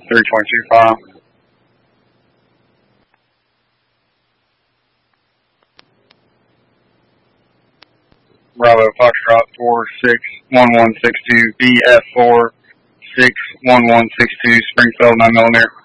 322.5. Bravo Foxtrot 461162 BF4 61162 Springfield 9mm.